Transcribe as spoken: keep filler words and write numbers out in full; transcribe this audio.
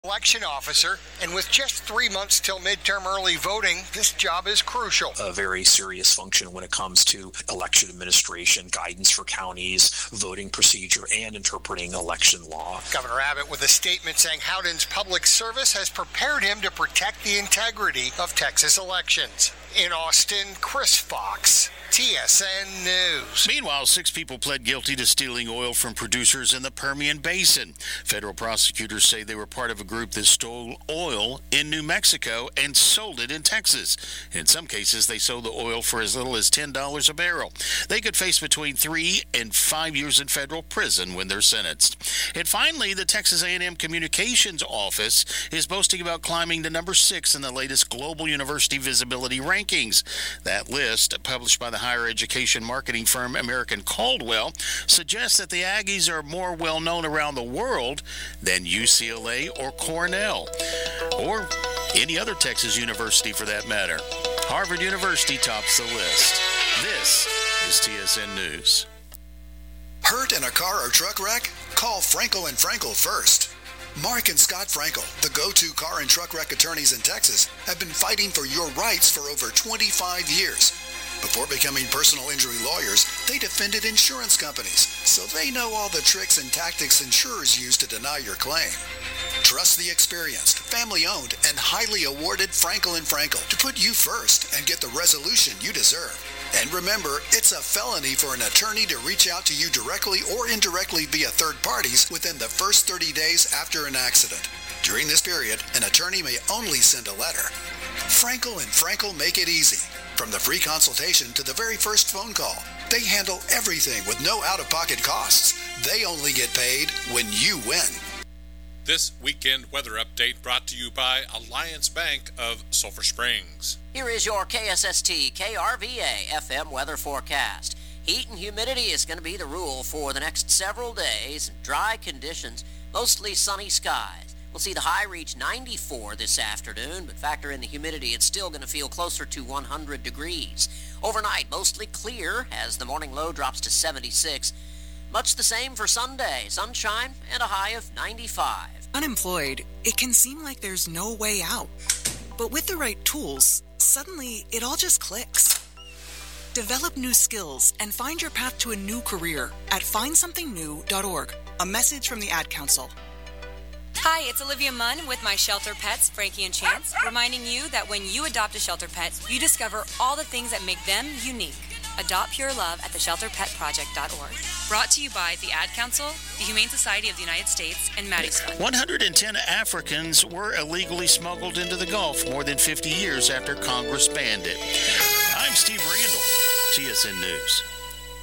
election officer, and with just three months till midterm early voting, this job is crucial. A very serious function when it comes to election administration, guidance for counties, voting procedure, and interpreting election law. Governor Abbott with a statement saying Howden's public service has prepared him to protect the integrity of Texas elections. In Austin, Chris Fox, T S N News. Meanwhile, six people pled guilty to stealing oil from producers in the Permian Basin. Federal prosecutors say they were part of a group that stole oil in New Mexico and sold it in Texas. In some cases, they sold the oil for as little as ten dollars a barrel. They could face between three and five years in federal prison when they're sentenced. And finally, the Texas A and M Communications Office is boasting about climbing to number six in the latest Global University Visibility Rankings. That list, published by the higher education marketing firm American Caldwell, suggests that the Aggies are more well-known around the world than U C L A or Cornell, or any other Texas university for that matter. Harvard University tops the list. This is T S N News. Hurt in a car or truck wreck? Call Frankel and Frankel first. Mark and Scott Frankel, the go-to car and truck wreck attorneys in Texas, have been fighting for your rights for over twenty-five years. Before becoming personal injury lawyers, they defended insurance companies, so they know all the tricks and tactics insurers use to deny your claim. Trust the experienced, family-owned, and highly awarded Frankel and Frankel to put you first and get the resolution you deserve. And remember, it's a felony for an attorney to reach out to you directly or indirectly via third parties within the first thirty days after an accident. During this period, an attorney may only send a letter. Frankel and Frankel make it easy. From the free consultation to the very first phone call, they handle everything with no out-of-pocket costs. They only get paid when you win. This weekend weather update brought to you by Alliance Bank of Sulphur Springs. Here is your K S S T K R V A F M weather forecast. Heat and humidity is going to be the rule for the next several days. Dry conditions, mostly sunny skies. We'll see the high reach ninety-four this afternoon, but factor in the humidity, it's still going to feel closer to one hundred degrees. Overnight, mostly clear as the morning low drops to seventy-six. Much the same for Sunday, sunshine and a high of ninety-five. Unemployed, it can seem like there's no way out. But with the right tools, suddenly it all just clicks. Develop new skills and find your path to a new career at find something new dot org. A message from the Ad Council. Hi, it's Olivia Munn with my shelter pets, Frankie and Chance, reminding you that when you adopt a shelter pet, you discover all the things that make them unique. Adopt Pure Love at the shelter pet project dot org. Brought to you by the Ad Council, the Humane Society of the United States, and Maddie's Fund. one hundred ten Africans were illegally smuggled into the Gulf more than fifty years after Congress banned it. I'm Steve Randall, T S N News.